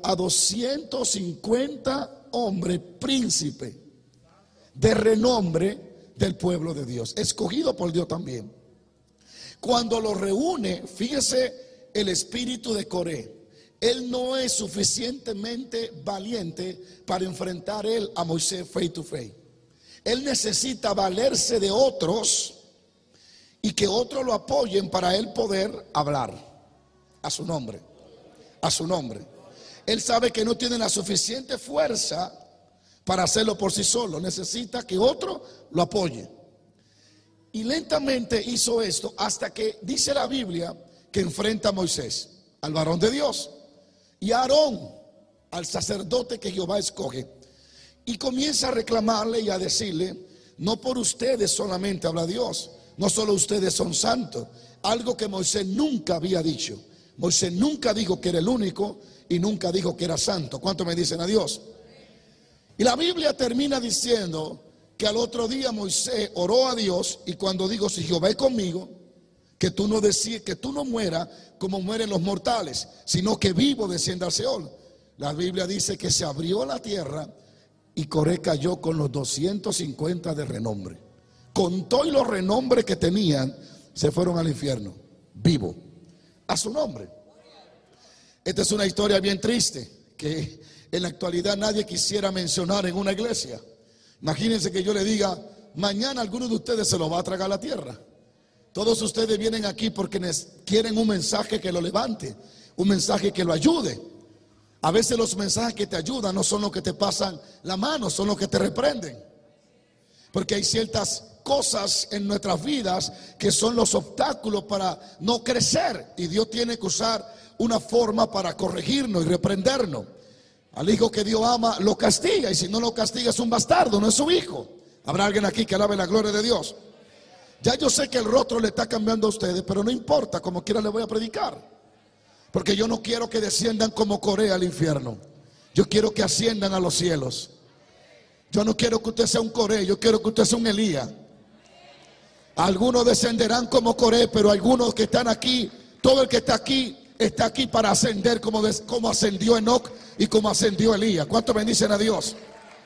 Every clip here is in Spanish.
a 250 hombres príncipes de renombre del pueblo de Dios, escogido por Dios también. Cuando lo reúne, fíjese el espíritu de Coré. Él no es suficientemente valiente para enfrentar él a Moisés face to face. Él necesita valerse de otros y que otros lo apoyen para él poder hablar a su nombre. A su nombre. Él sabe que no tiene la suficiente fuerza para hacerlo por sí solo. Necesita que otro lo apoye. Y lentamente hizo esto hasta que dice la Biblia que enfrenta a Moisés, al varón de Dios, y a Aarón, al sacerdote que Jehová escoge. Y comienza a reclamarle y a decirle: no por ustedes solamente habla Dios, no solo ustedes son santos. Algo que Moisés nunca había dicho. Moisés nunca dijo que era el único y nunca dijo que era santo. ¿Cuánto me dicen a Dios? Y la Biblia termina diciendo que al otro día Moisés oró a Dios, y cuando digo: si Jehová es conmigo, que tú no mueras como mueren los mortales, sino que vivo descienda al Seol. La Biblia dice que se abrió la tierra y Coré cayó con los 250 de renombre. Con todos los renombres que tenían, se fueron al infierno, vivo, a su nombre. Esta es una historia bien triste que en la actualidad nadie quisiera mencionar en una iglesia. Imagínense que yo le diga: mañana alguno de ustedes se lo va a tragar la tierra. Todos ustedes vienen aquí porque quieren un mensaje que lo levante, un mensaje que lo ayude. A veces los mensajes que te ayudan no son los que te pasan la mano, son los que te reprenden. Porque hay ciertas cosas en nuestras vidas que son los obstáculos para no crecer, y Dios tiene que usar una forma para corregirnos y reprendernos. Al hijo que Dios ama lo castiga, y si no lo castiga es un bastardo, no es su hijo. ¿Habrá alguien aquí que alabe la gloria de Dios? Ya yo sé que el rostro le está cambiando a ustedes, pero no importa, como quiera le voy a predicar. Porque yo no quiero que desciendan como Coré al infierno. Yo quiero que asciendan a los cielos. Yo no quiero que usted sea un Coré, yo quiero que usted sea un Elías. Algunos descenderán como Coré, pero algunos que están aquí, todo el que está aquí para ascender como ascendió Enoc y como ascendió Elías. ¿Cuánto bendicen a Dios?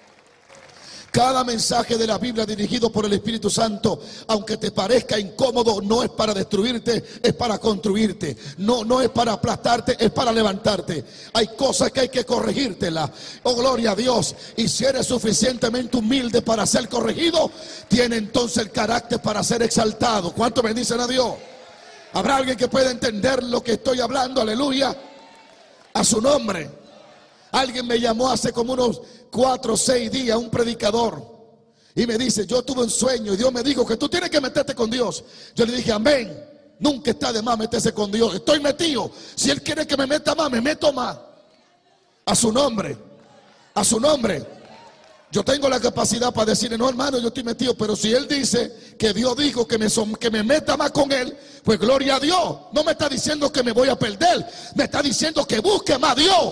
Cada mensaje de la Biblia dirigido por el Espíritu Santo, aunque te parezca incómodo, no es para destruirte, es para construirte. No es para aplastarte, es para levantarte. Hay cosas que hay que corregírtelas. Oh, gloria a Dios. Y si eres suficientemente humilde para ser corregido, tiene entonces el carácter para ser exaltado. ¿Cuánto bendicen a Dios? ¿Habrá alguien que pueda entender lo que estoy hablando? Aleluya. A su nombre. Alguien me llamó hace como unos 4 o 6 días, un predicador, y me dice: yo tuve un sueño y Dios me dijo que tú tienes que meterte con Dios. Yo le dije: amén. Nunca está de más meterse con Dios. Estoy metido. Si Él quiere que me meta más, me meto más. A su nombre. A su nombre. Yo tengo la capacidad para decirle: no, hermano, yo estoy metido. Pero si Él dice que Dios dijo que me meta más con Él, pues gloria a Dios. No me está diciendo que me voy a perder, me está diciendo que busque más a Dios.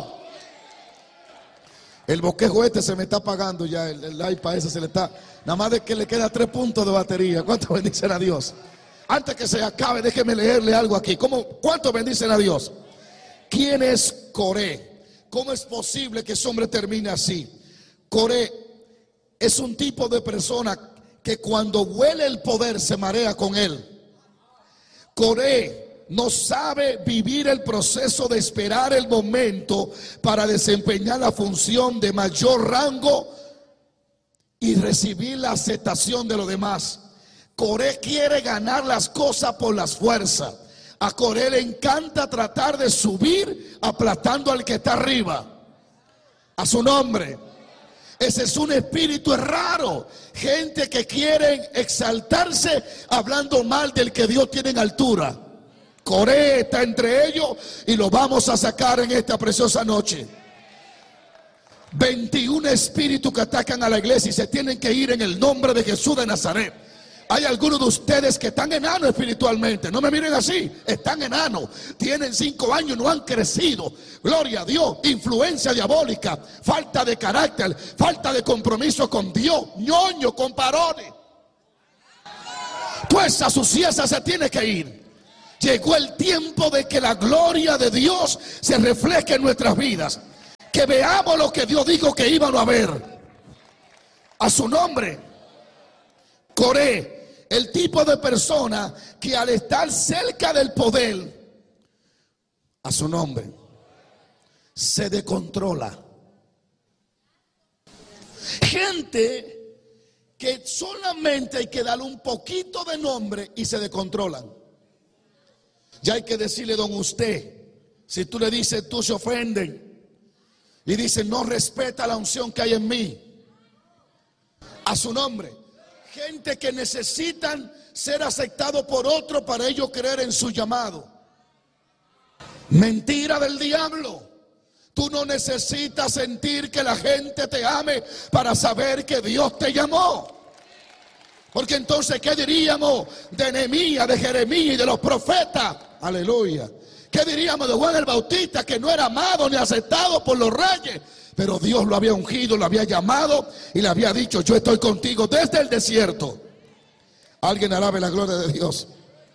El bosquejo se me está apagando ya, el iPad ese se le está, nada más de que le queda 3 puntos de batería. ¿Cuánto bendicen a Dios? Antes que se acabe, déjeme leerle algo aquí. ¿Cuánto bendicen a Dios? ¿Quién es Coré? ¿Cómo es posible que ese hombre termine así? Coré es un tipo de persona que cuando huele el poder se marea con él. Coré no sabe vivir el proceso de esperar el momento para desempeñar la función de mayor rango y recibir la aceptación de los demás. Coré quiere ganar las cosas por las fuerzas. A Coré le encanta tratar de subir aplastando al que está arriba. A su nombre. Ese es un espíritu raro. Gente que quiere exaltarse hablando mal del que Dios tiene en altura. Coré está entre ellos y lo vamos a sacar en esta preciosa noche. 21 espíritus que atacan a la iglesia y se tienen que ir en el nombre de Jesús de Nazaret. Hay algunos de ustedes que están enanos espiritualmente. No me miren así, están enanos. Tienen 5 años, no han crecido. Gloria a Dios. Influencia diabólica, falta de carácter, falta de compromiso con Dios, ñoño, con parones. Pues esa suciedad se tiene que ir. Llegó el tiempo de que la gloria de Dios se refleje en nuestras vidas. que veamos lo que Dios dijo que iban a ver. A su nombre. Coré, el tipo de persona que al estar cerca del poder, a su nombre, se descontrola. Gente que solamente hay que darle un poquito de nombre y se descontrolan. Ya hay que decirle don usted. Si tú le dices, tú se ofenden. Y dicen, no respeta la unción que hay en mí. A su nombre. Gente que necesitan ser aceptados por otro para ellos creer en su llamado. Mentira del diablo. Tú no necesitas sentir que la gente te ame para saber que Dios te llamó. Porque entonces, ¿qué diríamos de Nehemías, de Jeremías y de los profetas? Aleluya. ¿Qué diríamos de Juan el Bautista, que no era amado ni aceptado por los reyes? Pero Dios lo había ungido, lo había llamado y le había dicho, yo estoy contigo desde el desierto. Alguien alabe la gloria de Dios.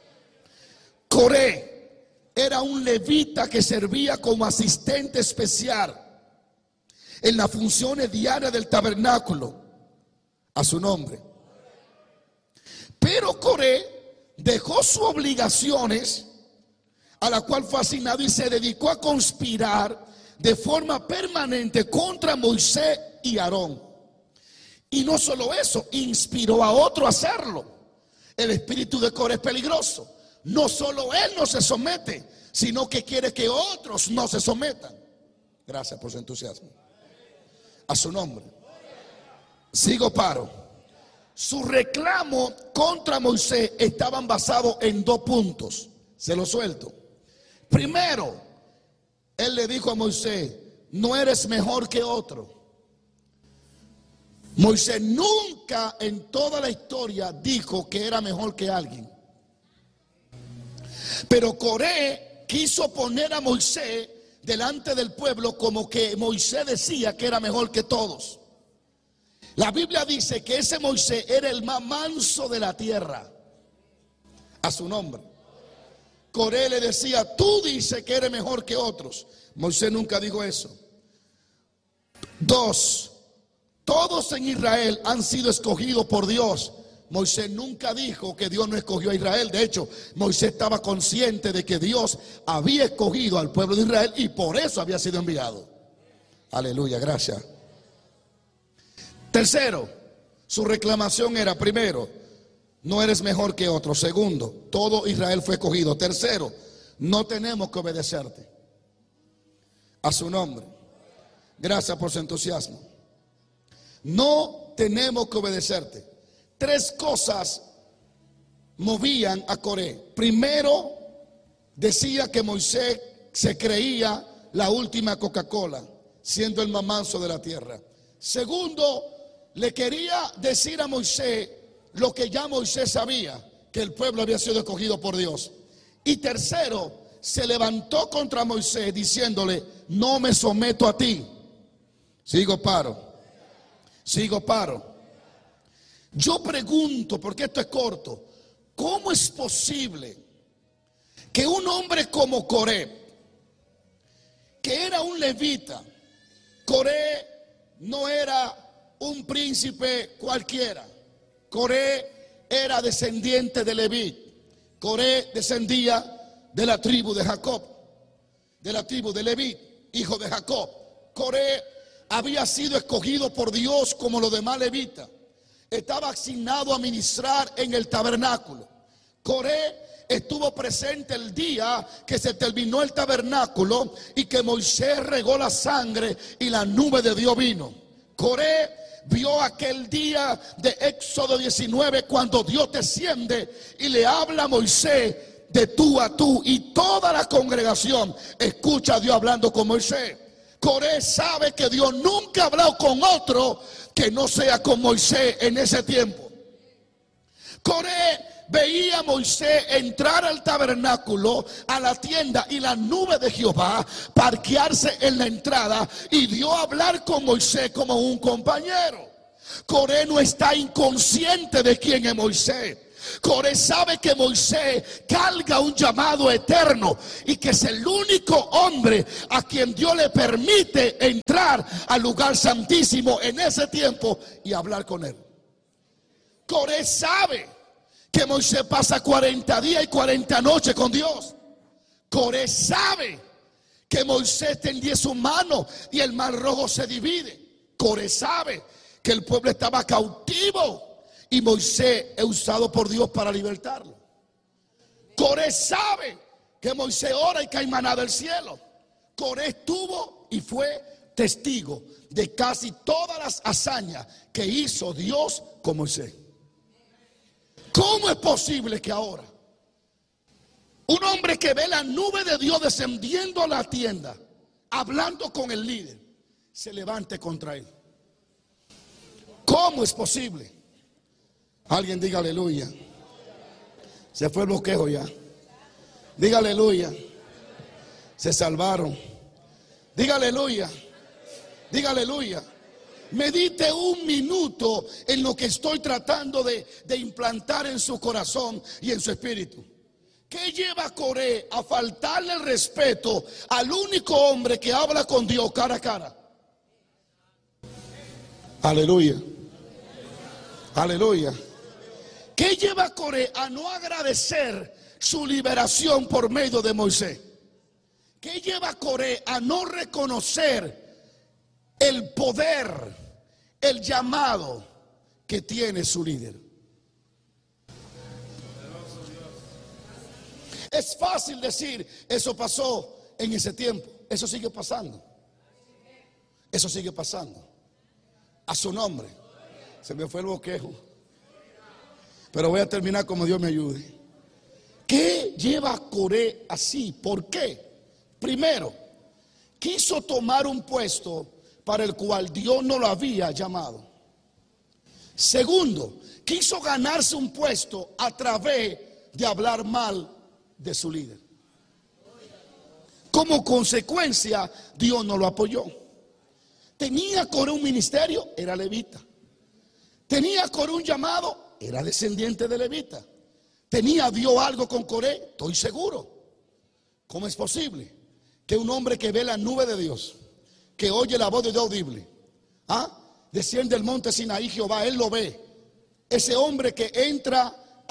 Coré era un levita que servía como asistente especial en las funciones diarias del tabernáculo. A su nombre. Pero Coré dejó sus obligaciones a la cual fue asignado y se dedicó a conspirar de forma permanente contra Moisés y Aarón. Y no solo eso, inspiró a otro a hacerlo. El espíritu de Coré es peligroso. No solo él no se somete, sino que quiere que otros no se sometan. Gracias por su entusiasmo. A su nombre. Sigo paro. Su reclamo contra Moisés estaban basados en 2 puntos. Se lo suelto. Primero, él le dijo a Moisés, no eres mejor que otro. Moisés nunca en toda la historia dijo que era mejor que alguien. Pero Coré quiso poner a Moisés delante del pueblo como que Moisés decía que era mejor que todos. La Biblia dice que ese Moisés era el más manso de la tierra. A su nombre. Coré le decía, tú dices que eres mejor que otros. Moisés nunca dijo eso. 2, todos en Israel han sido escogidos por Dios. Moisés nunca dijo que Dios no escogió a Israel. De hecho, Moisés estaba consciente de que Dios había escogido al pueblo de Israel y por eso había sido enviado. Aleluya, gracias. Tercero, su reclamación era, primero, no eres mejor que otro. Segundo, todo Israel fue escogido. Tercero, no tenemos que obedecerte. A su nombre. Gracias por su entusiasmo. No tenemos que obedecerte. 3 cosas movían a Coré. Primero, decía que Moisés se creía la última Coca-Cola, siendo el más manso de la tierra. Segundo, le quería decir a Moisés lo que ya Moisés sabía, que el pueblo había sido escogido por Dios. Y tercero, se levantó contra Moisés diciéndole, no me someto a ti. Sigo paro. Yo pregunto, porque esto es corto, ¿cómo es posible que un hombre como Coré, que era un levita, Coré no era un príncipe cualquiera, Coré era descendiente de Leví, Coré descendía de la tribu de Jacob, de la tribu de Leví, hijo de Jacob. Coré había sido escogido por Dios como los demás levitas. Estaba asignado a ministrar en el tabernáculo. Coré estuvo presente el día que se terminó el tabernáculo y que Moisés regó la sangre y la nube de Dios vino. Coré vio aquel día de Éxodo 19 cuando Dios desciende y le habla a Moisés de tú a tú, y toda la congregación escucha a Dios hablando con Moisés. Coré sabe que Dios nunca ha hablado con otro que no sea con Moisés en ese tiempo. Coré veía a Moisés entrar al tabernáculo, a la tienda, y la nube de Jehová parquearse en la entrada, y Dios hablar con Moisés como un compañero. Coré no está inconsciente de quién es Moisés. Coré sabe que Moisés carga un llamado eterno y que es el único hombre a quien Dios le permite entrar al lugar santísimo en ese tiempo y hablar con él. Coré sabe que Moisés pasa 40 días y 40 noches con Dios. Coré sabe que Moisés tendió su mano y el mar rojo se divide. Coré sabe que el pueblo estaba cautivo y Moisés es usado por Dios para libertarlo. Coré sabe que Moisés ora y cae maná del cielo. Coré estuvo y fue testigo de casi todas las hazañas que hizo Dios con Moisés. ¿Cómo es posible que ahora un hombre que ve la nube de Dios descendiendo a la tienda, hablando con el líder, se levante contra él? ¿Cómo es posible? Alguien diga aleluya. Se fue el bloqueo ya. Diga aleluya. Se salvaron. Diga aleluya. Diga aleluya. Medite un minuto en lo que estoy tratando de implantar en su corazón y en su espíritu. ¿Qué lleva a Coré a faltarle el respeto al único hombre que habla con Dios cara a cara? Aleluya. Aleluya. ¿Qué lleva a Coré a no agradecer su liberación por medio de Moisés? ¿Qué lleva a Coré a no reconocer el poder, el llamado que tiene su líder? Es fácil decir, eso pasó en ese tiempo. Eso sigue pasando. Eso sigue pasando. A su nombre. Se me fue el boquejo. Pero voy a terminar como Dios me ayude. ¿Qué lleva a Coré así? ¿Por qué? Primero, quiso tomar un puesto para el cual Dios no lo había llamado. Segundo, quiso ganarse un puesto a través de hablar mal de su líder. Como consecuencia, Dios no lo apoyó. Tenía Coré un ministerio, era levita. Tenía Coré un llamado, era descendiente de levita. Tenía Dios algo con Coré, estoy seguro. ¿Cómo es posible que un hombre que ve la nube de Dios, que oye la voz de Dios audible, desciende el monte Sinaí Jehová, él lo ve? Ese hombre que entra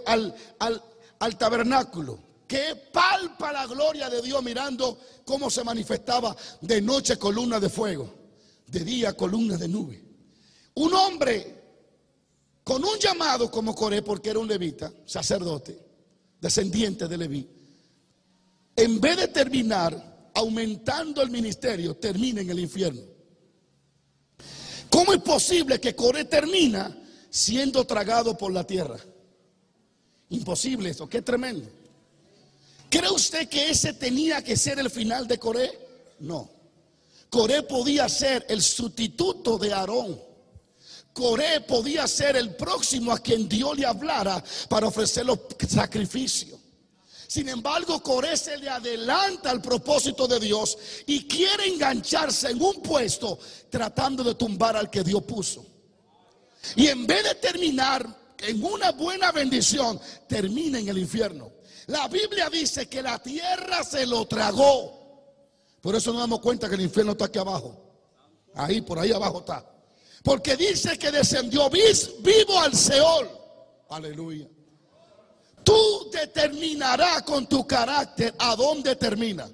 al tabernáculo, que palpa la gloria de Dios mirando cómo se manifestaba de noche columna de fuego, de día columna de nube. Un hombre con un llamado como Coré, porque era un levita, sacerdote, descendiente de Leví, en vez de terminar aumentando el ministerio, termina en el infierno. ¿Cómo es posible que Coré termina siendo tragado por la tierra? Imposible eso, qué tremendo. ¿Cree usted que ese tenía que ser el final de Coré? No. Coré podía ser el sustituto de Aarón. Coré podía ser el próximo a quien Dios le hablara para ofrecer los sacrificios. Sin embargo, Coré se le adelanta al propósito de Dios y quiere engancharse en un puesto tratando de tumbar al que Dios puso. Y en vez de terminar en una buena bendición, termina en el infierno. La Biblia dice que la tierra se lo tragó. Por eso nos damos cuenta que el infierno está aquí abajo. Ahí, por ahí abajo está. Porque dice que descendió vivo al Seol. Aleluya. Tú determinarás con tu carácter a dónde termina.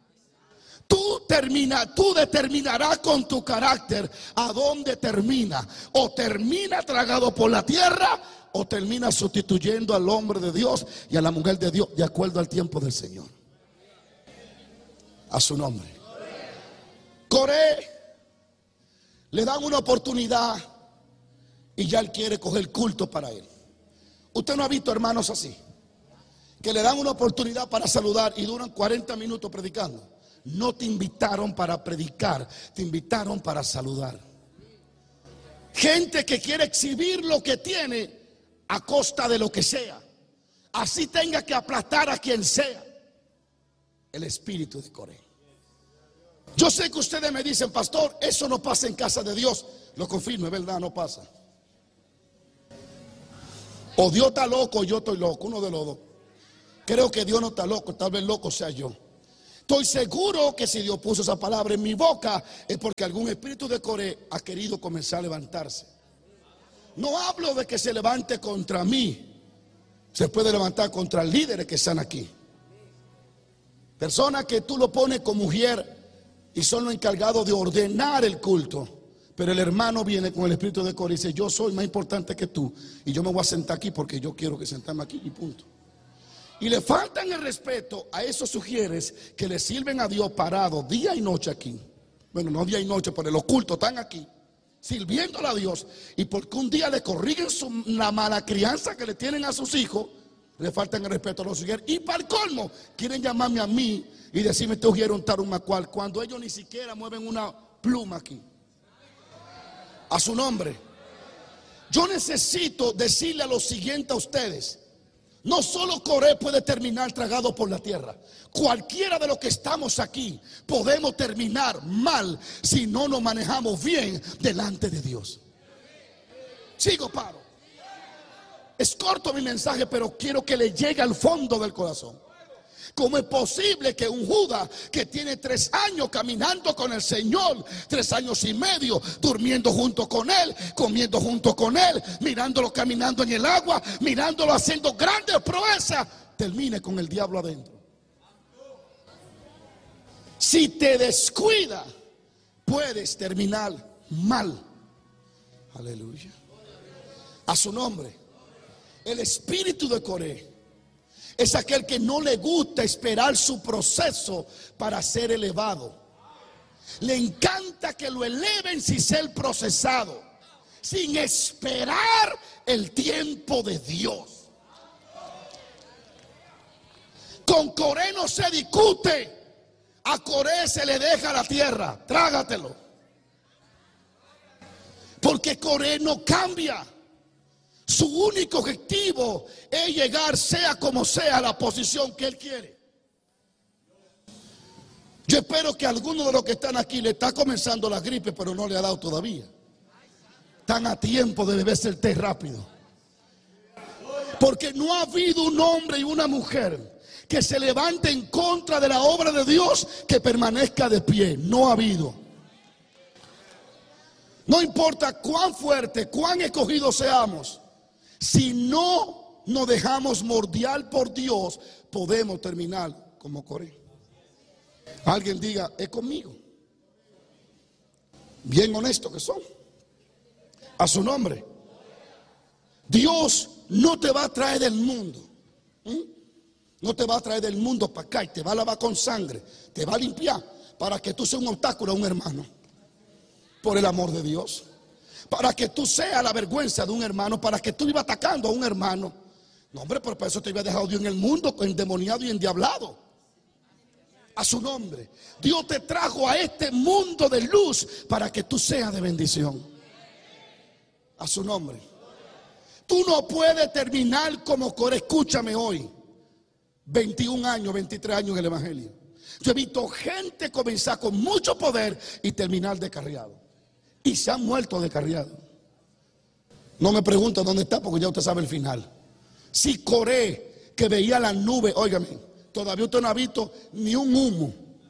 Tú determinarás con tu carácter a dónde termina. O termina tragado por la tierra, o termina sustituyendo al hombre de Dios y a la mujer de Dios de acuerdo al tiempo del Señor. A su nombre. Coré le dan una oportunidad y ya él quiere coger culto para él. Usted no ha visto hermanos así, que le dan una oportunidad para saludar y duran 40 minutos predicando. No te invitaron para predicar, te invitaron para saludar. Gente que quiere exhibir lo que tiene a costa de lo que sea, así tenga que aplastar a quien sea. El espíritu de Coré. Yo sé que ustedes me dicen, pastor, eso no pasa en casa de Dios. Lo confirmo, es verdad, no pasa. O Dios está loco o yo estoy loco, uno de los dos. Creo que Dios no está loco, tal vez loco sea yo. Estoy seguro que si Dios puso esa palabra en mi boca es porque algún espíritu de Coré ha querido comenzar a levantarse. No hablo de que se levante contra mí. Se puede levantar contra líderes que están aquí. Personas que tú lo pones como mujer y son los encargados de ordenar el culto. Pero el hermano viene con el espíritu de Coré y dice: yo soy más importante que tú y yo me voy a sentar aquí porque yo quiero que sentarme aquí y punto. Y le faltan el respeto a esos sugieres que le sirven a Dios parados día y noche aquí. Bueno, no día y noche, pero el oculto están aquí sirviéndole a Dios, y porque un día le corrigen la mala crianza que le tienen a sus hijos, le faltan el respeto a los sugieres. Y para el colmo, quieren llamarme a mí y decirme: te ugieron tal un macual, cuando ellos ni siquiera mueven una pluma aquí a su nombre. Yo necesito decirle lo siguiente a ustedes: no solo Coré puede terminar tragado por la tierra. Cualquiera de los que estamos aquí podemos terminar mal si no nos manejamos bien delante de Dios. Sigo, paro. Es corto mi mensaje, pero quiero que le llegue al fondo del corazón. ¿Cómo es posible que un Judas que tiene 3 años caminando con el Señor, 3 años y medio, durmiendo junto con Él, comiendo junto con Él, mirándolo caminando en el agua, mirándolo haciendo grandes proezas, termine con el diablo adentro? Si te descuida, puedes terminar mal. Aleluya. A su nombre. El espíritu de Coré es aquel que no le gusta esperar su proceso para ser elevado. Le encanta que lo eleven sin ser procesado, sin esperar el tiempo de Dios. Con Coré no se discute. A Coré se le deja la tierra. Trágatelo. Porque Coré no cambia. Su único objetivo es llegar, sea como sea, a la posición que él quiere. Yo espero que algunos de los que están aquí le está comenzando la gripe, pero no le ha dado todavía. Están a tiempo de beberse el té rápido. Porque no ha habido un hombre y una mujer que se levante en contra de la obra de Dios que permanezca de pie. No ha habido. No importa cuán fuerte, cuán escogidos seamos. Si no nos dejamos mordiar por Dios, podemos terminar como Coré. Alguien diga: es conmigo. Bien honesto que son. A su nombre. Dios no te va a traer del mundo. No te va a traer del mundo para acá y te va a lavar con sangre. Te va a limpiar para que tú seas un obstáculo a un hermano. Por el amor de Dios. Para que tú seas la vergüenza de un hermano, para que tú ibas atacando a un hermano. No, hombre, pero para eso te había dejado Dios en el mundo, endemoniado y endiablado. A su nombre. Dios te trajo a este mundo de luz para que tú seas de bendición. A su nombre. Tú no puedes terminar como Coré. Escúchame hoy. 21 años, 23 años en el evangelio. Yo he visto gente comenzar con mucho poder y terminar descarriado. Y se han muerto descarriados. No me pregunten dónde está, porque ya usted sabe el final. Si Coré, que veía las nubes, óigame, todavía usted no ha visto ni un humo.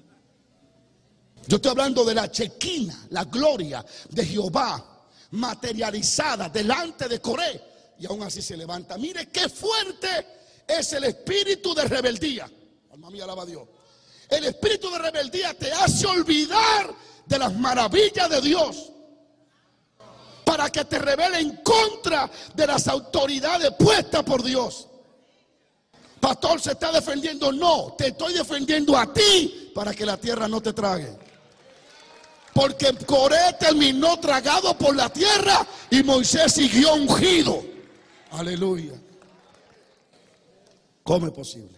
Yo estoy hablando de la chequina, la gloria de Jehová materializada delante de Coré, y aún así se levanta. Mire qué fuerte es el espíritu de rebeldía. Alma mía, alaba a Dios. El espíritu de rebeldía te hace olvidar de las maravillas de Dios, para que te rebele en contra de las autoridades puestas por Dios. Pastor, ¿se está defendiendo? No, te estoy defendiendo a ti para que la tierra no te trague. Porque Coré terminó tragado por la tierra y Moisés siguió ungido. Aleluya. ¿Cómo es posible?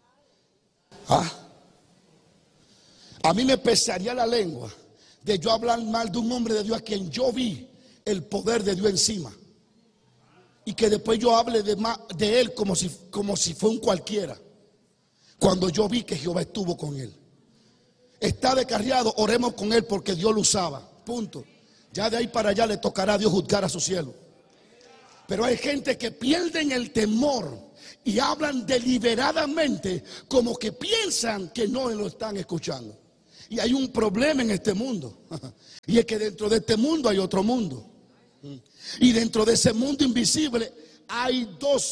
A mí me pesaría la lengua de yo hablar mal de un hombre de Dios a quien yo vi el poder de Dios encima, y que después yo hable de él como si fue un cualquiera, cuando yo vi que Jehová estuvo con él. Está descarriado, oremos con él porque Dios lo usaba, punto. Ya de ahí para allá le tocará a Dios juzgar a su cielo. Pero hay gente que pierden el temor y hablan deliberadamente como que piensan que no lo están escuchando. Y hay un problema en este mundo. Y es que dentro de este mundo hay otro mundo. Y dentro de ese mundo invisible hay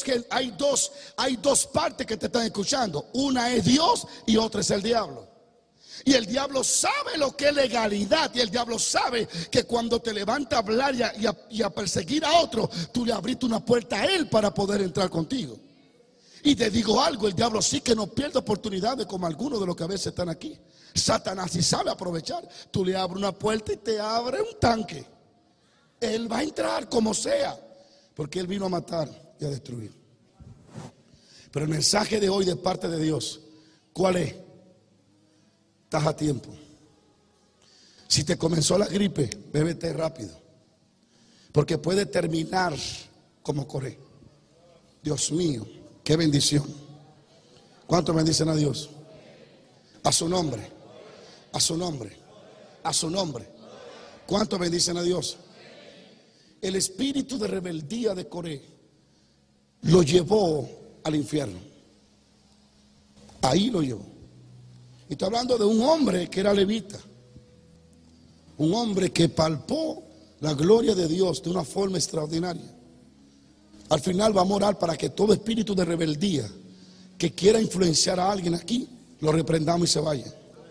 dos partes que te están escuchando. Una es Dios y otra es el diablo. Y el diablo sabe lo que es legalidad. Y el diablo sabe que cuando te levanta a hablar y a perseguir a otro, tú le abriste una puerta a él para poder entrar contigo. Y te digo algo, el diablo sí que no pierde oportunidades como algunos de los que a veces están aquí. Satanás sí sabe aprovechar. Tú le abres una puerta y te abre un tanque. Él va a entrar como sea, porque él vino a matar y a destruir. Pero el mensaje de hoy de parte de Dios, ¿cuál es? Estás a tiempo. Si te comenzó la gripe, bébete rápido, porque puede terminar como Coré. Dios mío, qué bendición. ¿Cuántos bendicen a Dios? A su nombre, a su nombre, a su nombre. ¿Cuántos bendicen a Dios? El espíritu de rebeldía de Coré lo llevó al infierno. Ahí lo llevó. Y estoy hablando de un hombre que era levita. Un hombre que palpó la gloria de Dios de una forma extraordinaria. Al final vamos a orar para que todo espíritu de rebeldía que quiera influenciar a alguien aquí, lo reprendamos y se vaya.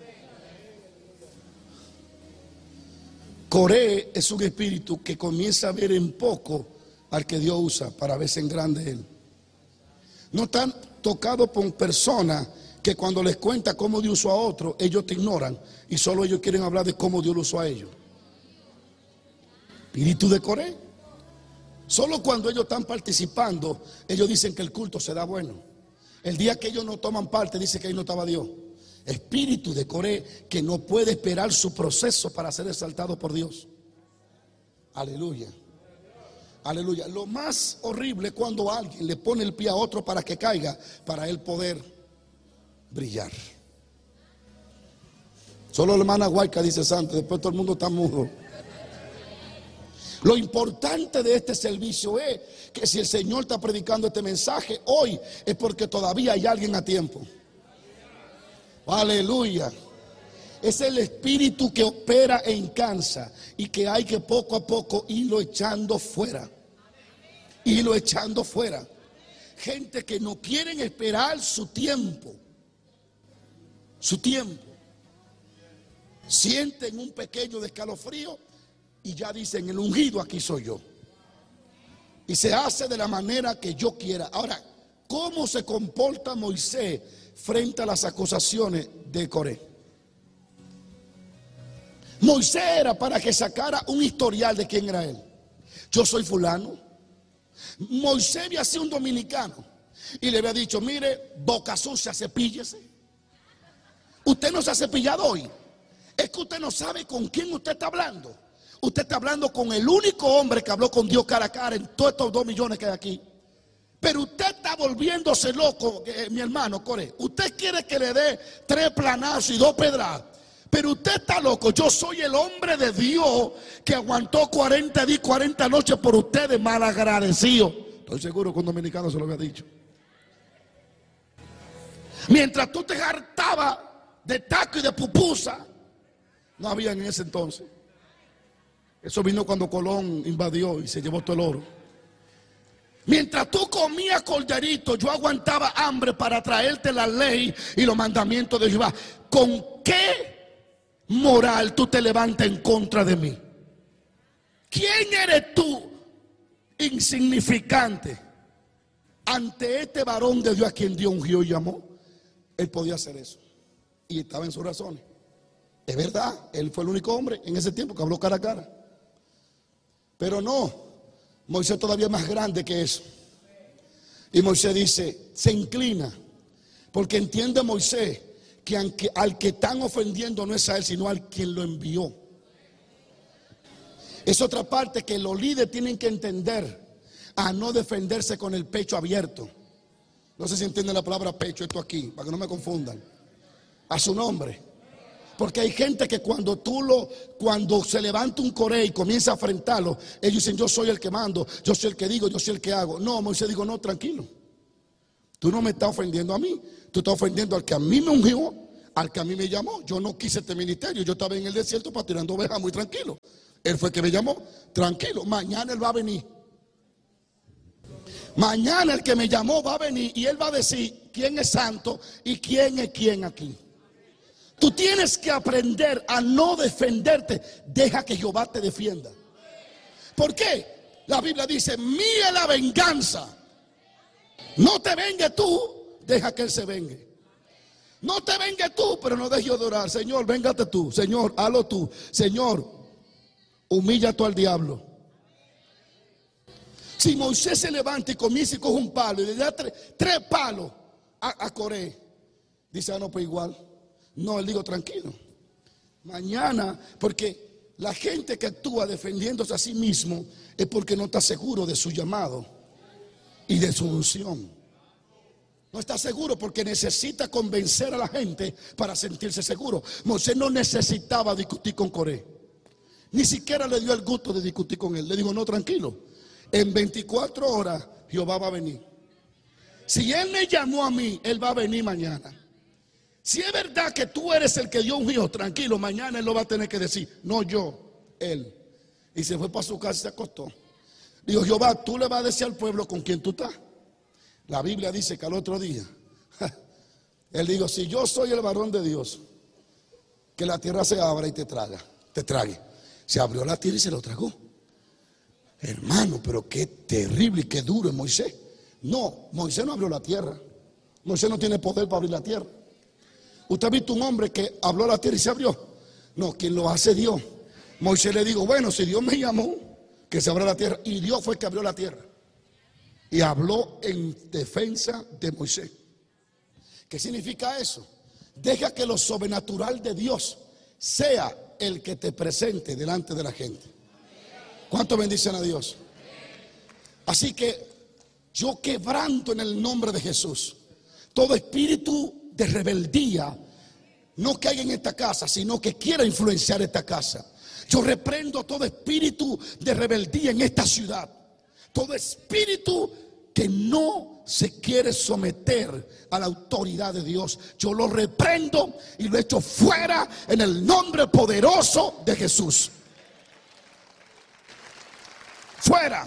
Coré es un espíritu que comienza a ver en poco al que Dios usa para verse en grande él. No están tocados por personas que cuando les cuenta cómo Dios usó a otro, ellos te ignoran y solo ellos quieren hablar de cómo Dios lo usó a ellos. Espíritu de Coré. Solo cuando ellos están participando, ellos dicen que el culto se da bueno. El día que ellos no toman parte, dice que ahí no estaba Dios. Espíritu de Coré que no puede esperar su proceso para ser exaltado por Dios. Aleluya. Aleluya. Lo más horrible es cuando alguien le pone el pie a otro para que caiga, para él poder brillar. Solo la hermana Huayca dice santo, después todo el mundo está mudo. Lo importante de este servicio es que si el Señor está predicando este mensaje hoy, es porque todavía hay alguien a tiempo. Aleluya. Es el espíritu que opera en cansa y que hay que poco a poco irlo echando fuera. Irlo echando fuera. Gente que no quieren esperar su tiempo. Su tiempo. Sienten un pequeño escalofrío y ya dicen, el ungido aquí soy yo. Y se hace de la manera que yo quiera. Ahora, ¿cómo se comporta Moisés frente a las acusaciones de Coré? Moisés era para que sacara un historial de quién era él. Yo soy fulano. Moisés había sido un dominicano y le había dicho, mire, boca sucia, cepíllese. Usted no se ha cepillado hoy. Es que usted no sabe con quién usted está hablando. Usted está hablando con el único hombre que habló con Dios cara a cara en todos estos 2 millones que hay aquí. Pero usted está volviéndose loco, mi hermano Coré. Usted quiere que le dé 3 planazos y 2 pedradas. Pero usted está loco. Yo soy el hombre de Dios que aguantó 40 días, 40 noches por ustedes, malagradecido. Estoy seguro que un dominicano se lo había dicho. Mientras tú te hartabas de taco y de pupusa, no había en ese entonces. Eso vino cuando Colón invadió y se llevó todo el oro. Mientras tú comías corderito, yo aguantaba hambre para traerte la ley y los mandamientos de Jehová. ¿Con qué moral tú te levantas en contra de mí? ¿Quién eres tú, insignificante, ante este varón de Dios a quien Dios ungió y llamó? Él podía hacer eso y estaba en sus razones. Es verdad, él fue el único hombre en ese tiempo que habló cara a cara. Pero no, Moisés todavía es más grande que eso. Y Moisés dice, se inclina, porque entiende Moisés que al que están ofendiendo no es a él, sino al quien lo envió. Es otra parte que los líderes tienen que entender, a no defenderse con el pecho abierto. No sé si entienden la palabra pecho, esto aquí, para que no me confundan. A su nombre. Porque hay gente que cuando se levanta un Coré y comienza a enfrentarlo, ellos dicen: yo soy el que mando, yo soy el que digo, yo soy el que hago. No, Moisés dijo: no, tranquilo. Tú no me estás ofendiendo a mí, tú estás ofendiendo al que a mí me ungió, al que a mí me llamó. Yo no quise este ministerio, yo estaba en el desierto pastoreando ovejas muy tranquilo. Él fue el que me llamó, tranquilo, mañana él va a venir. Mañana el que me llamó va a venir y él va a decir quién es santo y quién es quién aquí. Tú tienes que aprender a no defenderte, deja que Jehová te defienda. ¿Por qué? La Biblia dice: mía es la venganza. No te vengue tú, deja que él se vengue. No te vengue tú, pero no dejes de orar. Señor, véngate tú. Señor, hazlo tú. Señor, humilla tú al diablo. Si Moisés se levanta y comienza y coge un palo y le da tres palos a Coré, dice: no, pues igual. No, él dijo: tranquilo. Mañana, porque la gente que actúa defendiéndose a sí mismo es porque no está seguro de su llamado y de su unción. No está seguro porque necesita convencer a la gente para sentirse seguro. Moisés no necesitaba discutir con Coré. Ni siquiera le dio el gusto de discutir con él. Le dijo: no, tranquilo. En 24 horas Jehová va a venir. Si él me llamó a mí, él va a venir mañana. Si es verdad que tú eres el que dio un hijo, tranquilo, mañana él lo va a tener que decir. No yo, él. Y se fue para su casa y se acostó. Dijo: Jehová, tú le vas a decir al pueblo con quién tú estás. La Biblia dice que al otro día él dijo: si yo soy el varón de Dios, que la tierra se abra y te trague. Se abrió la tierra y se lo tragó. Hermano, pero qué terrible y qué duro es Moisés. No, Moisés no abrió la tierra. Moisés no tiene poder para abrir la tierra. ¿Usted ha visto un hombre que habló a la tierra y se abrió? No, quien lo hace Dios. Moisés le dijo: bueno, si Dios me llamó, que se abra la tierra. Y Dios fue el que abrió la tierra. Y habló en defensa de Moisés. ¿Qué significa eso? Deja que lo sobrenatural de Dios sea el que te presente delante de la gente. ¿Cuánto bendicen a Dios? Así que yo quebranto en el nombre de Jesús todo espíritu de rebeldía, no que hay en esta casa, sino que quiera influenciar esta casa. Yo reprendo todo espíritu de rebeldía en esta ciudad. Todo espíritu que no se quiere someter a la autoridad de Dios, yo lo reprendo y lo echo fuera en el nombre poderoso de Jesús. Fuera.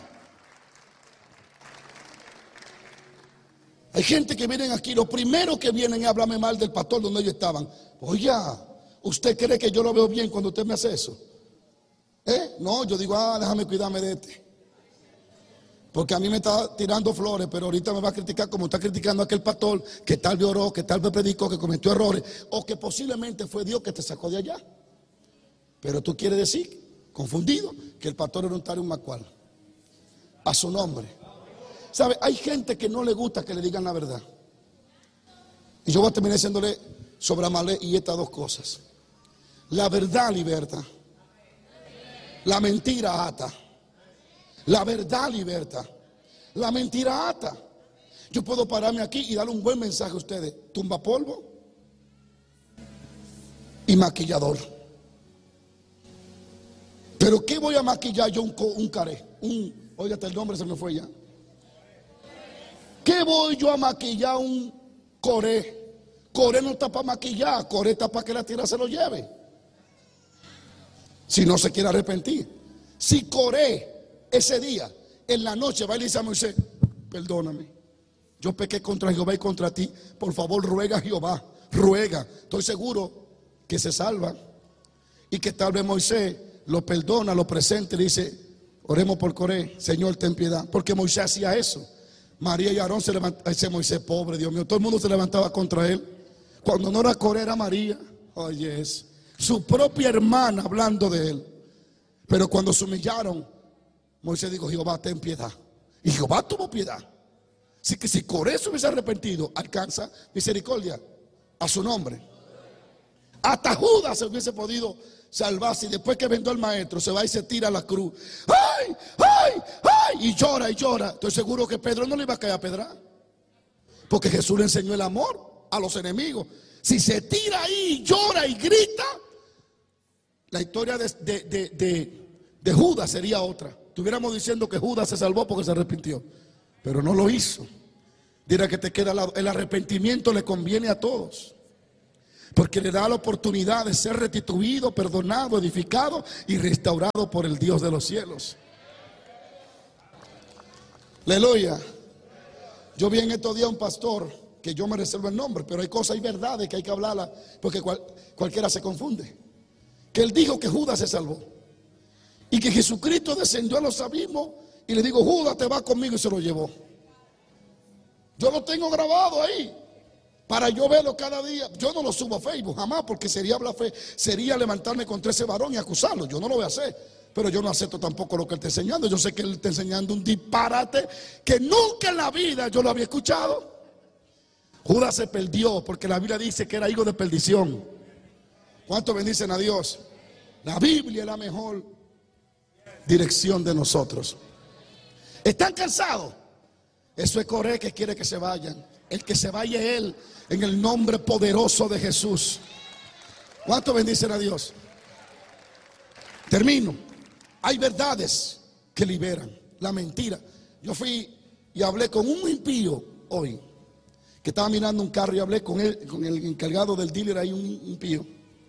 Hay gente que vienen aquí, lo primero que vienen es hablarme mal del pastor donde ellos estaban. Oye, ¿usted cree que yo lo veo bien cuando usted me hace eso? No, yo digo: déjame cuidarme de este. Porque a mí me está tirando flores, pero ahorita me va a criticar como está criticando a aquel pastor que tal vez oró, que tal vez predicó, que cometió errores, o que posiblemente fue Dios que te sacó de allá. Pero tú quieres decir, confundido, que el pastor era un tal y un macual. A su nombre. ¿Sabe? Hay gente que no le gusta que le digan la verdad. Y yo voy a terminar diciéndole sobre Amalek y estas dos cosas. La verdad liberta. La mentira ata. La verdad liberta. La mentira ata. Yo puedo pararme aquí y darle un buen mensaje a ustedes: tumba polvo y maquillador. Pero ¿qué voy a maquillar yo un caré? Óigate, el nombre se me fue ya. ¿Qué voy yo a maquillar un Coré? Coré no está para maquillar, Coré está para que la tierra se lo lleve. Si no se quiere arrepentir. Si Coré ese día, en la noche, va y le dice a Moisés: perdóname, yo pequé contra Jehová y contra ti, por favor ruega a Jehová, ruega. Estoy seguro que se salva y que tal vez Moisés lo perdona, lo presenta y le dice: oremos por Coré, Señor ten piedad. Porque Moisés hacía eso. María y Aarón se levantaban. Ese Moisés pobre, Dios mío, todo el mundo se levantaba contra él. Cuando no era Coré, era María. Oye, es su propia hermana hablando de él. Pero cuando se humillaron, Moisés dijo: Jehová ten piedad. Y Jehová tuvo piedad. Así que si Coré se hubiese arrepentido, alcanza misericordia a su nombre. Hasta Judas se hubiese podido salvar si después que vendió al maestro se va y se tira a la cruz. ¡Ay! ¡Ay! ¡Ay! Y llora y llora. Estoy seguro que Pedro no le iba a caer a pedra, porque Jesús le enseñó el amor a los enemigos. Si se tira ahí, llora y grita, la historia de Judas sería otra. Estuviéramos diciendo que Judas se salvó porque se arrepintió, pero no lo hizo. Dirá que te queda al lado. El arrepentimiento le conviene a todos, porque le da la oportunidad de ser restituido, perdonado, edificado y restaurado por el Dios de los cielos. Aleluya. Yo vi en estos días un pastor, que yo me reservo el nombre, pero hay cosas y verdades que hay que hablarlas, porque cualquiera se confunde. Que él dijo que Judas se salvó y que Jesucristo descendió a los abismos y le dijo: Judas, te va conmigo, y se lo llevó. Yo lo tengo grabado ahí para yo verlo cada día. Yo no lo subo a Facebook jamás, porque sería levantarme contra ese varón y acusarlo. Yo no lo voy a hacer, pero yo no acepto tampoco lo que él está enseñando. Yo sé que él está enseñando un disparate que nunca en la vida yo lo había escuchado. Judas se perdió porque la Biblia dice que era hijo de perdición. ¿Cuántos bendicen a Dios? La Biblia es la mejor dirección de nosotros. ¿Están cansados? Eso es Coré que quiere que se vayan. El que se vaya es él, en el nombre poderoso de Jesús. ¿Cuántos bendicen a Dios? Termino. Hay verdades que liberan. La mentira. Yo fui y hablé con un impío hoy, que estaba mirando un carro, y hablé con él, con el encargado del dealer, ahí un impío.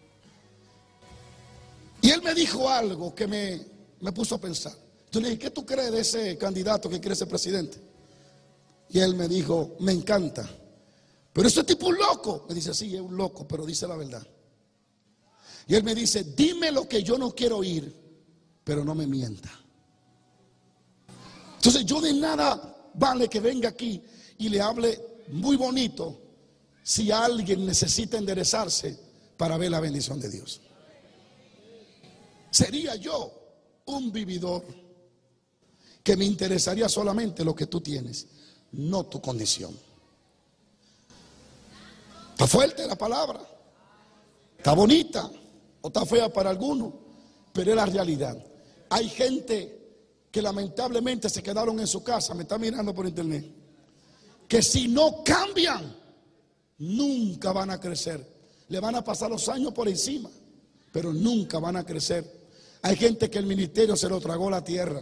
Y él me dijo algo que me puso a pensar. Yo le dije: ¿qué tú crees de ese candidato que quiere ser presidente? Y él me dijo: me encanta, pero ese tipo es un loco. Me dice: sí, es un loco, pero dice la verdad. Y él me dice: dime lo que yo no quiero oír, pero no me mienta. Entonces yo de nada vale que venga aquí y le hable muy bonito si alguien necesita enderezarse para ver la bendición de Dios. Sería yo un vividor que me interesaría solamente lo que tú tienes, no tu condición. Está fuerte la palabra, está bonita o está fea para algunos, pero es la realidad. Hay gente que lamentablemente se quedaron en su casa, me está mirando por internet, que si no cambian nunca van a crecer. Le van a pasar los años por encima, pero nunca van a crecer. Hay gente que el ministerio se lo tragó la tierra.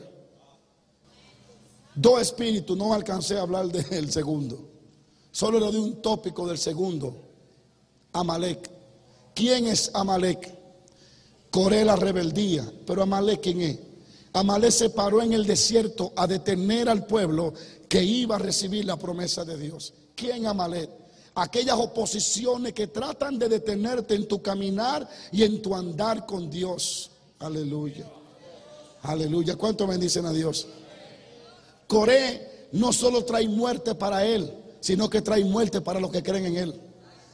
2 espíritus, no alcancé a hablar del segundo, solo le doy un tópico del segundo. Amalek. ¿Quién es Amalek? Coré, la rebeldía. Pero Amalek, ¿quién es? Amalek se paró en el desierto a detener al pueblo que iba a recibir la promesa de Dios. ¿Quién Amalek? Aquellas oposiciones que tratan de detenerte en tu caminar y en tu andar con Dios. Aleluya. Aleluya. ¿Cuánto bendicen a Dios? Coré no solo trae muerte para él, sino que trae muerte para los que creen en él.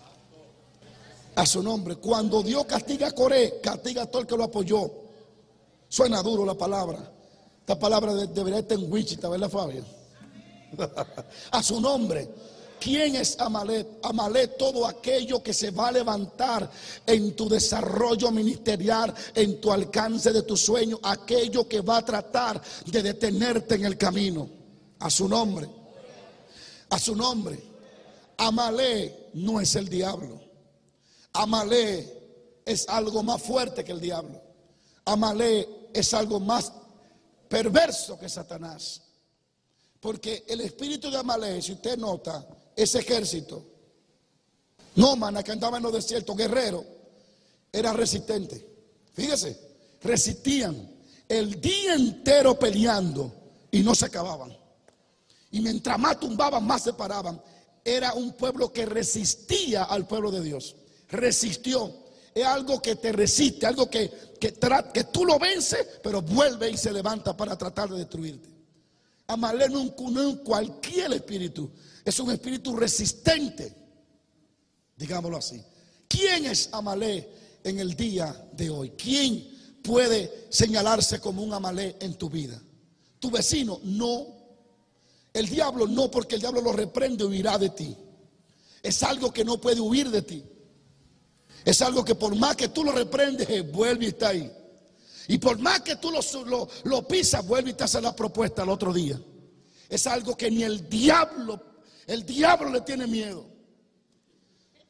A su nombre. Cuando Dios castiga a Coré, castiga a todo el que lo apoyó. Suena duro la palabra. Esta palabra debería estar en Wichita, ¿verdad, Fabio? A su nombre. ¿Quién es Amalek? Amalek, todo aquello que se va a levantar en tu desarrollo ministerial, en tu alcance de tu sueño, aquello que va a tratar de detenerte en el camino. A su nombre. A su nombre. Amalek no es el diablo. Amalek es algo más fuerte que el diablo. Amalek es algo más perverso que Satanás. Porque el espíritu de Amalek, si usted nota, ese ejército nómada que andaba en los desiertos, guerrero, era resistente. Fíjese, resistían el día entero peleando y no se acababan. Y mientras más tumbaban, más se paraban. Era un pueblo que resistía al pueblo de Dios. Resistió. Es algo que te resiste, algo que tú lo vences, pero vuelve y se levanta para tratar de destruirte. Amalek no es cualquier espíritu, es un espíritu resistente, digámoslo así. ¿Quién es Amalek en el día de hoy? ¿Quién puede señalarse como un Amalek en tu vida? ¿Tu vecino? No. El diablo no, porque el diablo lo reprende y huirá de ti. Es algo que no puede huir de ti. Es algo que por más que tú lo reprendes, vuelve y está ahí. Y por más que tú lo pisas, vuelve y te hace la propuesta al otro día. Es algo que ni el diablo le tiene miedo.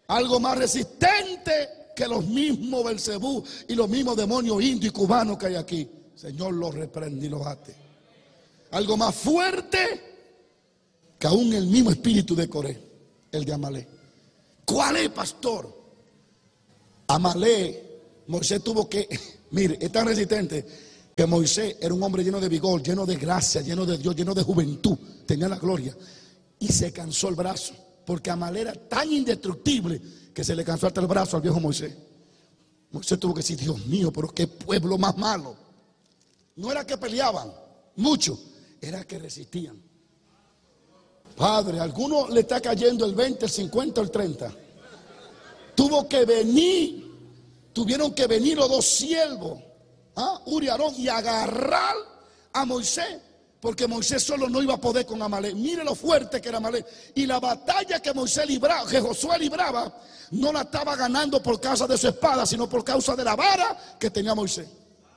Algo más resistente que los mismos Belcebú y los mismos demonios indios y cubanos que hay aquí. Señor, los reprende y los ate. Algo más fuerte que aún el mismo espíritu de Coré, el de Amalek. ¿Cuál es, pastor? Amalek, Moisés tuvo que, mire, es tan resistente que Moisés era un hombre lleno de vigor, lleno de gracia, lleno de Dios, lleno de juventud, tenía la gloria. Y se cansó el brazo, porque Amalek era tan indestructible que se le cansó hasta el brazo al viejo Moisés. Moisés tuvo que decir, Dios mío, pero qué pueblo más malo. No era que peleaban mucho, era que resistían. Padre, a alguno le está cayendo el 20, el 50, el 30. Tuvieron que venir los dos siervos, Uri y Aarón, y agarrar a Moisés, porque Moisés solo no iba a poder con Amalek. Mire lo fuerte que era Amalek. Y la batalla que Josué libraba, no la estaba ganando por causa de su espada, sino por causa de la vara que tenía Moisés.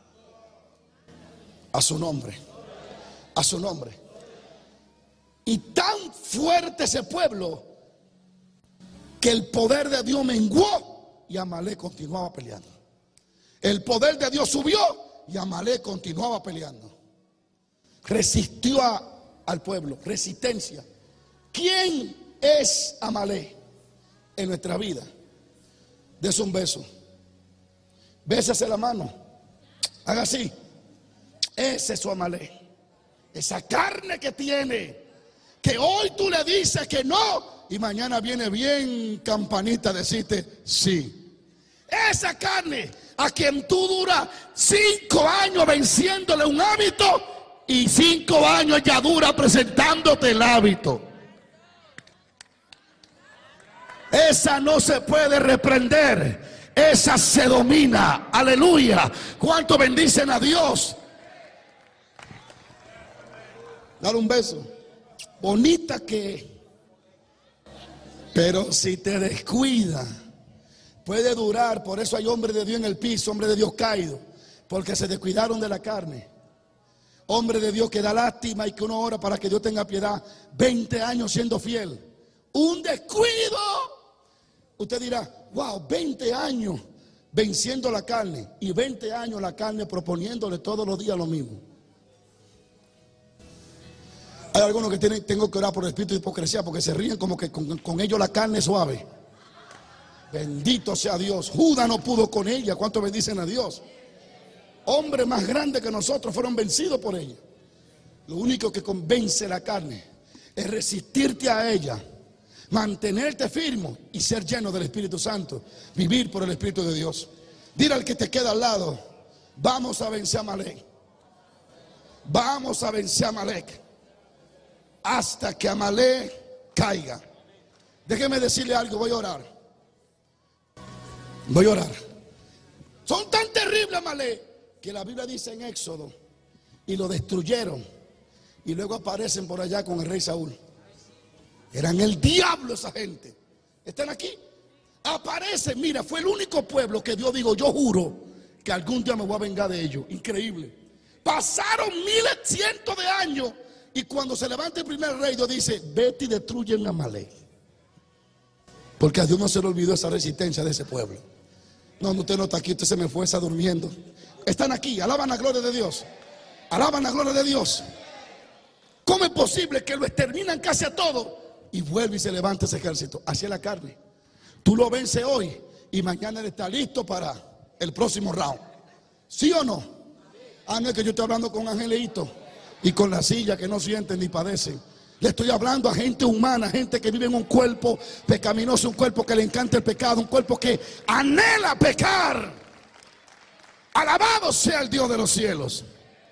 A su nombre, a su nombre. Y tan fuerte ese pueblo que el poder de Dios menguó y Amalek continuaba peleando. El poder de Dios subió y Amalek continuaba peleando. Resistió al pueblo, resistencia. ¿Quién es Amalek en nuestra vida? Dese un beso, bésese la mano, haga así. Ese es su Amalek. Esa carne que tiene, que hoy tú le dices que no y mañana viene bien campanita a decirte sí. Esa carne a quien tú duras 5 años venciéndole un hábito y 5 años ya dura presentándote el hábito. Esa no se puede reprender, esa se domina. Aleluya. ¿Cuánto bendicen a Dios? Dale un beso. Bonita que, pero si te descuida, puede durar. Por eso hay hombres de Dios en el piso, hombres de Dios caídos, porque se descuidaron de la carne. Hombre de Dios que da lástima y que uno ora para que Dios tenga piedad. 20 años siendo fiel. Un descuido. Usted dirá, wow, 20 años venciendo la carne y 20 años la carne proponiéndole todos los días lo mismo. Hay algunos que tengo que orar por el espíritu de hipocresía porque se ríen como que con ellos la carne es suave. Bendito sea Dios. Judas no pudo con ella. ¿Cuánto bendicen a Dios? Hombres más grandes que nosotros fueron vencidos por ella. Lo único que convence la carne es resistirte a ella, mantenerte firme y ser lleno del Espíritu Santo, vivir por el Espíritu de Dios. Dile al que te queda al lado, vamos a vencer a Amalek. Vamos a vencer a Amalek hasta que Amalek caiga. Déjeme decirle algo, voy a orar. Voy a orar. Son tan terribles Amalek que la Biblia dice en Éxodo, y lo destruyeron, y luego aparecen por allá con el rey Saúl. Eran el diablo esa gente. Están aquí. Aparecen, mira, fue el único pueblo que Dios dijo, yo juro que algún día me voy a vengar de ellos. Increíble. Pasaron miles, cientos de años, y cuando se levanta el primer rey, Dios dice, vete y destruye a Amalek. Porque a Dios no se le olvidó esa resistencia de ese pueblo. No, usted no está aquí, usted se me fue, está durmiendo. Están aquí, alaban la gloria de Dios. Alaban la gloria de Dios. ¿Cómo es posible que lo exterminan casi a todo y vuelve y se levanta ese ejército? Así es la carne. Tú lo vences hoy y mañana él está listo para el próximo round. ¿Sí o no? No es que yo estoy hablando con angelitos y con la silla que no sienten ni padecen. Le estoy hablando a gente humana, gente que vive en un cuerpo pecaminoso, un cuerpo que le encanta el pecado, un cuerpo que anhela pecar. Alabado sea el Dios de los cielos.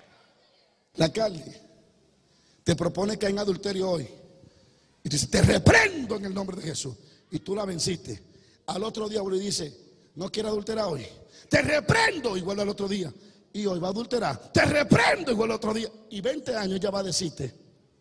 La carne te propone caer en adulterio hoy y dice, te reprendo en el nombre de Jesús, y tú la venciste. Al otro día le dice, no quiero adulterar hoy, te reprendo, y vuelve al otro día y hoy va a adulterar, te reprendo, y vuelve al otro día, y 20 años ya va a decirte.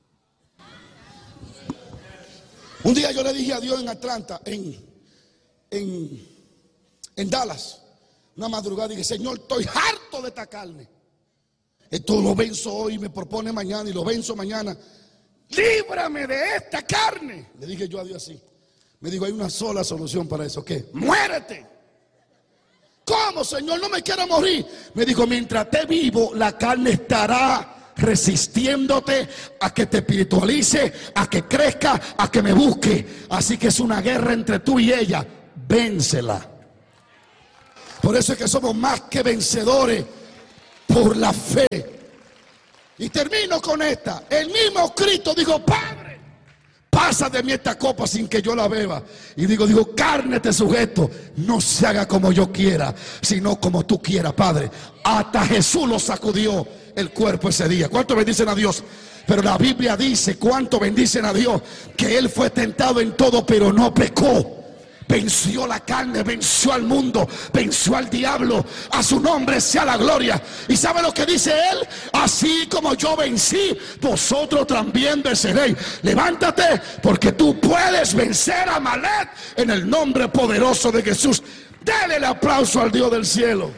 Un día yo le dije a Dios en Atlanta, en Dallas, una madrugada, dije, Señor, estoy harto de esta carne. Esto lo venzo hoy, me propone mañana y lo venzo mañana. Líbrame de esta carne, le dije yo a Dios así. Me dijo, hay una sola solución para eso. ¿Qué? ¡Muérete! ¿Cómo, Señor? No me quiero morir. Me dijo, mientras esté vivo, la carne estará resistiéndote a que te espiritualice, a que crezca, a que me busque. Así que es una guerra entre tú y ella. Vénsela. Por eso es que somos más que vencedores por la fe. Y termino con esta. El mismo Cristo dijo, Padre, pasa de mí esta copa sin que yo la beba. Y digo, carne te sujeto, no se haga como yo quiera, sino como tú quieras, Padre. Hasta Jesús lo sacudió el cuerpo ese día. ¿Cuánto bendicen a Dios? Pero la Biblia dice, ¿cuánto bendicen a Dios? Que Él fue tentado en todo, pero no pecó. Venció la carne, venció al mundo, venció al diablo. A su nombre sea la gloria. ¿Y sabe lo que dice él? Así como yo vencí, vosotros también venceréis. Levántate, porque tú puedes vencer a Amalek en el nombre poderoso de Jesús. Dele el aplauso al Dios del cielo.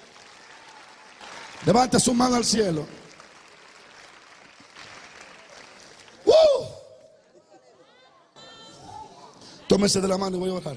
Levante su mano al cielo. Tómese de la mano y voy a orar.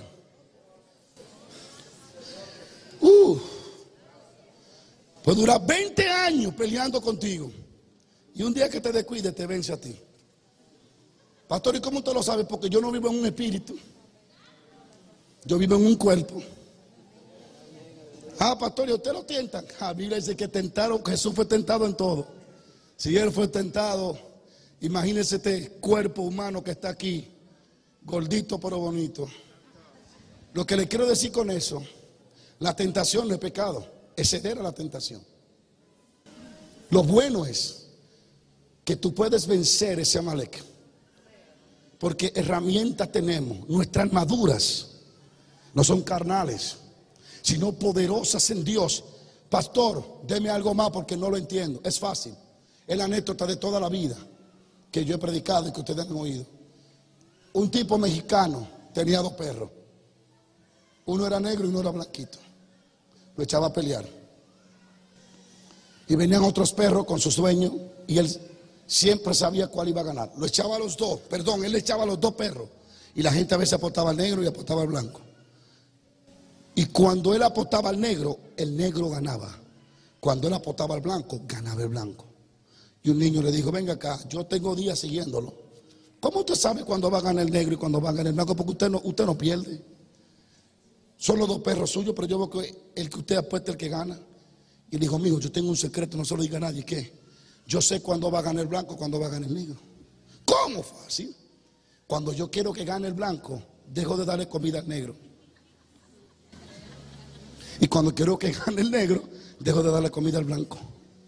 Pues dura 20 años peleando contigo. Y un día que te descuides te vence a ti. Pastor, ¿y cómo usted lo sabe? Porque yo no vivo en un espíritu. Yo vivo en un cuerpo. Pastor, ¿y usted lo tientan? La Biblia dice que tentaron, que Jesús fue tentado en todo. Si Él fue tentado, imagínese este cuerpo humano que está aquí. Gordito pero bonito. Lo que le quiero decir con eso, la tentación no es pecado, es ceder a la tentación. Lo bueno es que tú puedes vencer ese Amalek, porque herramientas tenemos. Nuestras armaduras no son carnales, sino poderosas en Dios. Pastor, deme algo más porque no lo entiendo. Es fácil, es la anécdota de toda la vida que yo he predicado y que ustedes han oído. Un tipo mexicano tenía 2 perros. Uno era negro y uno era blanquito. Lo echaba a pelear. Y venían otros perros con sus dueños y él siempre sabía cuál iba a ganar. Lo echaba a los dos, él le echaba a los 2 perros. Y la gente a veces apostaba al negro y apostaba al blanco. Y cuando él apostaba al negro, el negro ganaba. Cuando él apostaba al blanco, ganaba el blanco. Y un niño le dijo, venga acá, yo tengo días siguiéndolo. ¿Cómo usted sabe cuándo va a ganar el negro y cuándo va a ganar el blanco? Porque usted no pierde. Son los 2 perros suyos, pero yo veo que el que usted apuesta es el que gana. Y le dijo, mijo, yo tengo un secreto, no se lo diga a nadie. ¿Qué? Yo sé cuándo va a ganar el blanco, cuándo va a ganar el negro. ¿Cómo fácil? Cuando yo quiero que gane el blanco, dejo de darle comida al negro. Y cuando quiero que gane el negro, dejo de darle comida al blanco.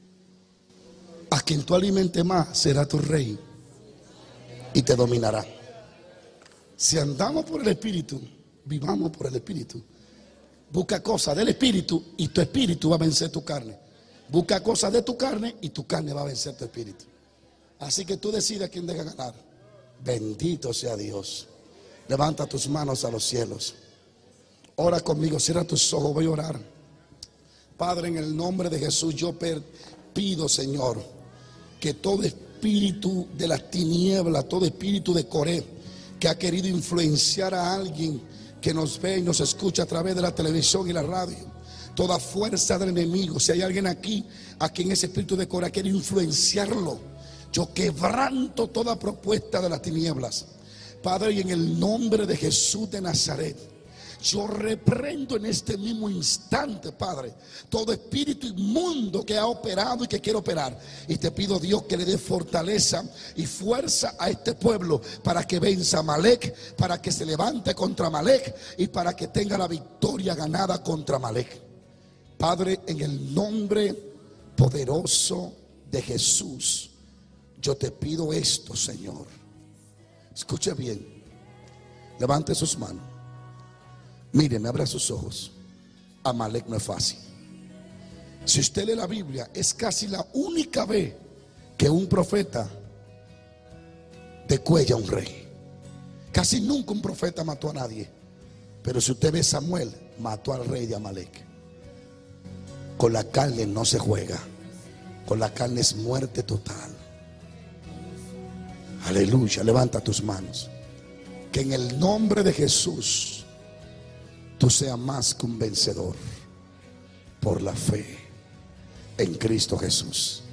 A quien tú alimentes más será tu rey y te dominará. Si andamos por el Espíritu, vivamos por el Espíritu. Busca cosas del Espíritu y tu espíritu va a vencer tu carne. Busca cosas de tu carne y tu carne va a vencer tu espíritu. Así que tú decides quién deja ganar. Bendito sea Dios. Levanta tus manos a los cielos. Ora conmigo, cierra tus ojos, voy a orar. Padre, en el nombre de Jesús yo pido, Señor, que todo espíritu de las tinieblas, todo espíritu de Coré que ha querido influenciar a alguien que nos ve y nos escucha a través de la televisión y la radio, toda fuerza del enemigo, si hay alguien aquí a quien ese espíritu de Coré quiere influenciarlo, yo quebranto toda propuesta de las tinieblas, Padre, y en el nombre de Jesús de Nazaret, yo reprendo en este mismo instante, Padre, todo espíritu inmundo que ha operado y que quiere operar. Y te pido, Dios, que le dé fortaleza y fuerza a este pueblo para que venza a Amalek, para que se levante contra Amalek y para que tenga la victoria ganada contra Amalek. Padre, en el nombre poderoso de Jesús, yo te pido esto, Señor. Escuche bien, levante sus manos. Mire, me abra sus ojos. Amalek no es fácil. Si usted lee la Biblia, es casi la única vez que un profeta decuella a un rey. Casi nunca un profeta mató a nadie. Pero si usted ve, Samuel mató al rey de Amalek. Con la carne no se juega. Con la carne es muerte total. Aleluya, levanta tus manos. que en el nombre de Jesús tú seas más que un vencedor por la fe en Cristo Jesús.